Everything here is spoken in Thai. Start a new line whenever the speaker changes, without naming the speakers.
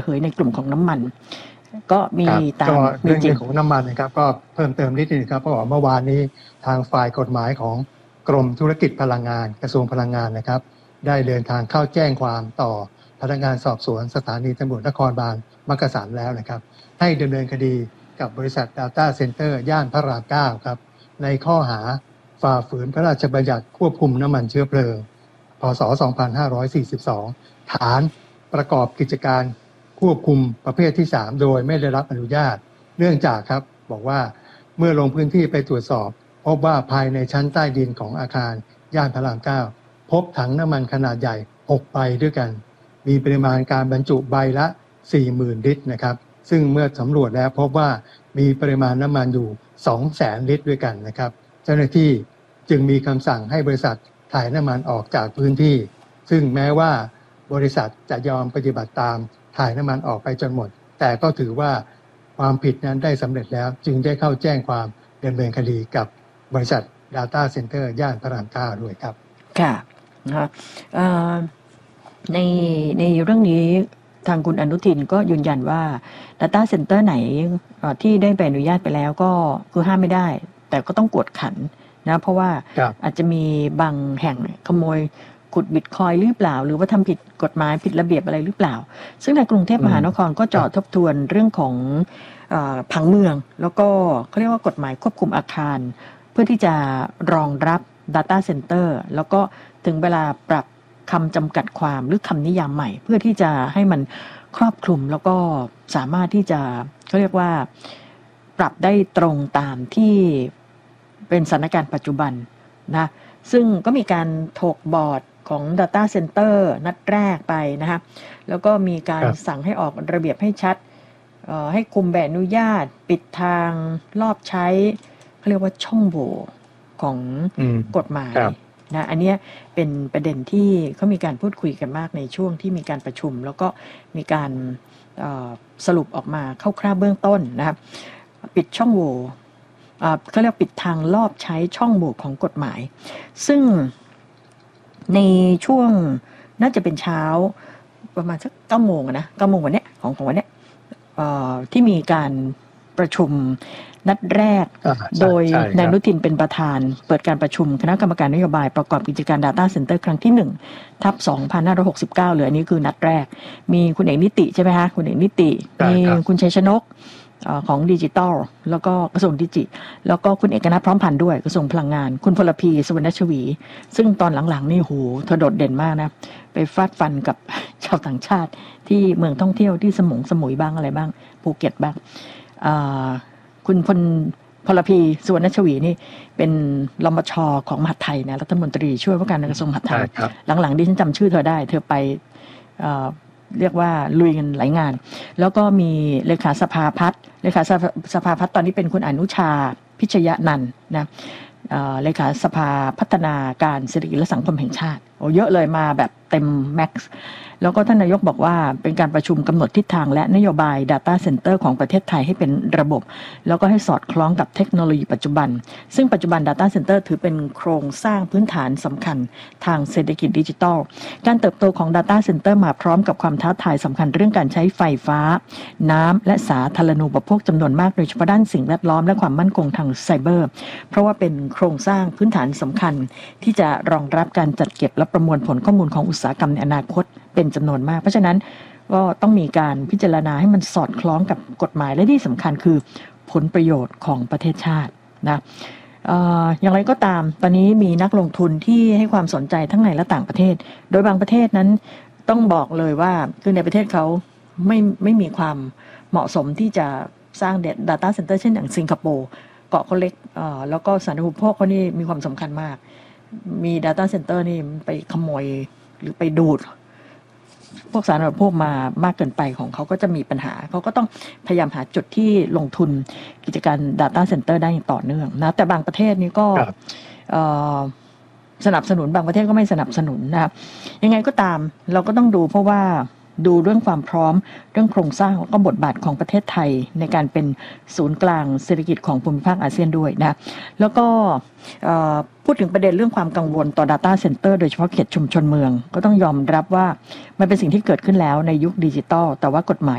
ยในกลุ่มของน้ำมันก็มีตาม
เรื่องของน้ำมันนะครับก็เพิ่มเติมนิดนึงครับเพราะว่าเมื่อวานนี้ทางฝ่ายกฎหมายของกรมธุรกิจพลังงานกระทรวงพลังงานนะครับได้เดินทางเข้าแจ้งความต่อพนักงานสอบสวนสถานีตำรวจนครบาลมักกะสันแล้วนะครับให้ดำเนินคดีกับบริษัท Data Center ย่านพระราม 9 ครับในข้อหาฝ่าฝืนพระราชบัญญัติควบคุมน้ำมันเชื้อเพลิงพ.ศ. 2542 ฐานประกอบกิจการควบคุมประเภทที่ 3 โดยไม่ได้รับอนุญาตเนื่องจากครับบอกว่าเมื่อลงพื้นที่ไปตรวจสอบพบว่าภายในชั้นใต้ดินของอาคารย่านพระราม 9 พบถังน้ำมันขนาดใหญ่6ใบด้วยกันมีปริมาณการบรรจุใบละ 40,000 ลิตรนะครับซึ่งเมื่อสำรวจแล้วพบว่ามีปริมาณน้ำมันอยู่ 200,000 ลิตรด้วยกันนะครับเจ้าหน้าที่จึงมีคำสั่งให้บริษัทถ่ายน้ำมันออกจากพื้นที่ซึ่งแม้ว่าบริษัทจะยอมปฏิบัติตามถ่ายน้ำมันออกไปจนหมดแต่ก็ถือว่าความผิดนั้นได้สำเร็จแล้วจึงได้เข้าแจ้งความดำเนินคดีกับบริษัท Data Center ย่านพระราม 9 ด้วยครับ
ค่ะนะคะในเรื่องนี้ทางคุณอนุทินก็ยืนยันว่า Data Center ไหนที่ได้ใบอนุญาตไปแล้วก็คือห้ามไม่ได้แต่ก็ต้องกวดขันนะเพราะว่าอาจจะมีบางแห่งขโมยขุดบิตคอยน์หรือเปล่าหรือว่าทำผิดกฎหมายผิดระเบียบอะไรหรือเปล่าซึ่งในกรุงเทพมหานครก็จะทบทวนเรื่องของผังเมืองแล้วก็เขาเรียกว่ากฎหมายควบคุมอาคารเพื่อที่จะรองรับ Data Center แล้วก็ถึงเวลาปรับคำจำกัดความหรือคำนิยามใหม่เพื่อที่จะให้มันครอบคลุมแล้วก็สามารถที่จะเขาเรียกว่าปรับได้ตรงตามที่เป็นสถานการณ์ปัจจุบันนะซึ่งก็มีการถกบอร์ดของ Data Center นัดแรกไปนะคะแล้วก็มีการสั่งให้ออกระเบียบให้ชัดให้คุมใบอนุญาตปิดทางรอบใช้เขาเรียกว่าช่องโหว่ของกฎหมายนะอันนี้เป็นประเด็นที่เขามีการพูดคุยกันมากในช่วงที่มีการประชุมแล้วก็มีการสรุปออกมาคร่าวๆเบื้องต้นนะครับปิดช่องโหว่เขาเรียกปิดทางลอบใช้ช่องโหว่ของกฎหมายซึ่งในช่วงน่าจะเป็นเช้าประมาณสัก9 โมงนะ9 โมงวันนี้ของวันนี้ที่มีการประชุมนัดแรกโดยนายอนุทินเป็นประธานเปิดการประชุมคณะกรรมการนโยบายประกอบกิจการ Data Center ครั้งที่1/2569เลยอันนี้คือนัดแรกมีคุณเอกนิติใช่ไหมคะคุณเอกนิติมีคุณชัยชนกของดิจิทัลแล้วก็กระทรวงดิจิแล้วก็คุณเอกนัทพร้อมพันธ์ด้วยกระทรวงพลังงานคุณพลพีสุวรรณชวีซึ่งตอนหลังๆนี่โหเธอโดดเด่นมากนะไปฟาดฟันกับชาวต่างชาติที่เมืองท่องเที่ยวที่สมุยบ้างอะไรบ้างภูเก็ตบ้างคุณพลพีสุวรรณชวีนี่เป็นรมช.ของมหาดไทยนะรัฐมนตรีช่วยว่าการกระทรวงมหาดไทยหลังๆดิฉันจำชื่อเธอได้เธอไปเรียกว่าลุยกันหลายงานแล้วก็มีเลขาสภาพัฒน์ตอนนี้เป็นคุณอนุชาพิชยนันท์นะเลขาสภาพัฒนาการเศรษฐกิจและสังคมแห่งชาติโอ้เยอะเลยมาแบบเต็มแม็กซ์แล้วก็ท่านนายกบอกว่าเป็นการประชุมกำหนดทิศทางและนโยบาย Data Center ของประเทศไทยให้เป็นระบบแล้วก็ให้สอดคล้องกับเทคโนโลยีปัจจุบันซึ่งปัจจุบัน Data Center ถือเป็นโครงสร้างพื้นฐานสำคัญทางเศรษฐกิจดิจิทัลการเติบโตของ Data Center มาพร้อมกับความท้าทายสำคัญเรื่องการใช้ไฟฟ้าน้ำและสาธารณูปโภคจำนวนมากโดยเฉพาะด้านสิ่งแวดล้อมและความมั่นคงทางไซเบอร์เพราะว่าเป็นโครงสร้างพื้นฐานสำคัญที่จะรองรับการจัดเก็บและประมวลผลข้อมูลของอุตสาหกรรมในอนาคตเป็นจำนวนมากเพราะฉะนั้นก็ต้องมีการพิจารณาให้มันสอดคล้องกับกฎหมายและที่สำคัญคือผลประโยชน์ของประเทศชาตินะอย่างไรก็ตามตอนนี้มีนักลงทุนที่ให้ความสนใจทั้งในและต่างประเทศโดยบางประเทศนั้นต้องบอกเลยว่าคือในประเทศเขาไม่มีความเหมาะสมที่จะสร้าง Data Center เช่นอย่างสิงคโปร์เกาะเขาเล็กแล้วก็สาธารณูปโภคเขานี่มีความสำคัญมากมี Data Center นี่ไปขโมยหรือไปดูดพวกสาธารณูปโภคมามากเกินไปของเขาก็จะมีปัญหาเขาก็ต้องพยายามหาจุดที่ลงทุนกิจการ Data Center ได้อย่างต่อเนื่องนะแต่บางประเทศนี้ก็สนับสนุนบางประเทศก็ไม่สนับสนุนนะครับยังไงก็ตามเราก็ต้องดูเพราะว่าดูเรื่องความพร้อมเรื่องโครงสร้างแล้วก็บทบาทของประเทศไทยในการเป็นศูนย์กลางเศรษฐกิจของภูมิภาคอาเซียนด้วยนะแล้วก็พูดถึงประเด็นเรื่องความกังวลต่อ Data Center โดยเฉพาะเขตชุมชนเมืองก็ต้องยอมรับว่ามันเป็นสิ่งที่เกิดขึ้นแล้วในยุคดิจิทัลแต่ว่ากฎหมาย